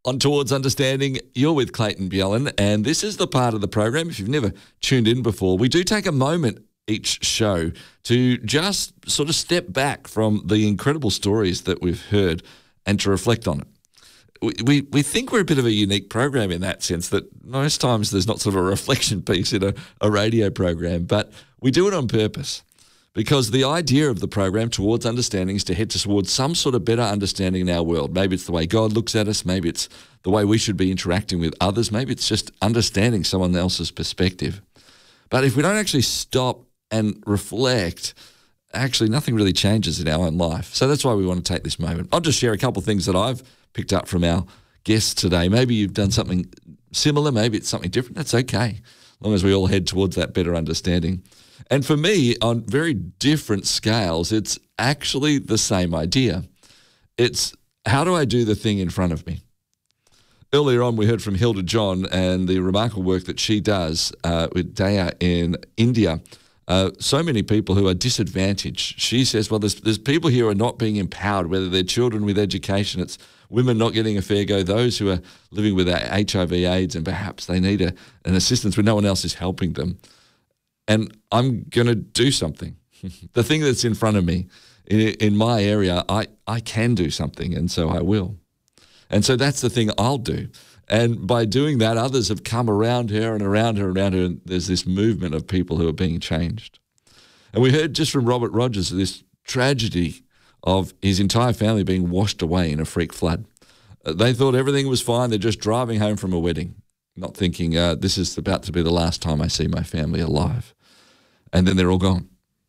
On Towards Understanding, you're with Clayton Bjellan, and this is the part of the program, if you've never tuned in before, we do take a moment each show to just sort of step back from the incredible stories that we've heard and to reflect on it. We think we're a bit of a unique program in that sense, that most times there's not sort of a reflection piece in a radio program, but we do it on purpose. Because the idea of the program, Towards Understanding, is to head towards some sort of better understanding in our world. Maybe it's the way God looks at us. Maybe it's the way we should be interacting with others. Maybe it's just understanding someone else's perspective. But if we don't actually stop and reflect, actually nothing really changes in our own life. So that's why we want to take this moment. I'll just share a couple of things that I've picked up from our guests today. Maybe you've done something similar. Maybe it's something different. That's okay, as long as we all head towards that better understanding. And for me, on very different scales, it's actually the same idea. It's, how do I do the thing in front of me? Earlier on, we heard from Hilda John and the remarkable work that she does with Daya in India. So many people who are disadvantaged. She says, well, there's people here who are not being empowered, whether they're children with education, it's women not getting a fair go, those who are living with HIV, AIDS, and perhaps they need an assistance when no one else is helping them. And I'm going to do something. The thing that's in front of me, in my area, I can do something, and so I will. And so that's the thing I'll do. And by doing that, others have come around her and around her and around her, and there's this movement of people who are being changed. And we heard just from Robert Rogers this tragedy of his entire family being washed away in a freak flood. They thought everything was fine. They're just driving home from a wedding, not thinking, this is about to be the last time I see my family alive. And then they're all gone.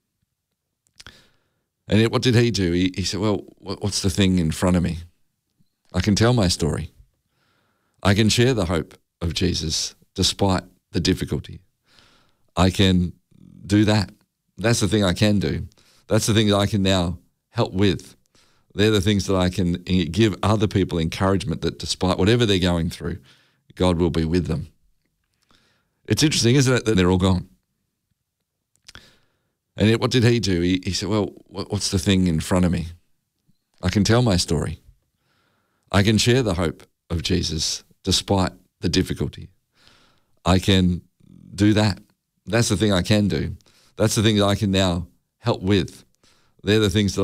And yet what did he do? He said, well, what's the thing in front of me? I can tell my story. I can share the hope of Jesus despite the difficulty. I can do that. That's the thing I can do. That's the thing that I can now help with. They're the things that I can give other people encouragement that despite whatever they're going through, God will be with them. It's interesting, isn't it, that they're all gone? And yet what did he do? He said, well, what's the thing in front of me? I can tell my story. I can share the hope of Jesus despite the difficulty. I can do that. That's the thing I can do. That's the thing that I can now help with. They're the things that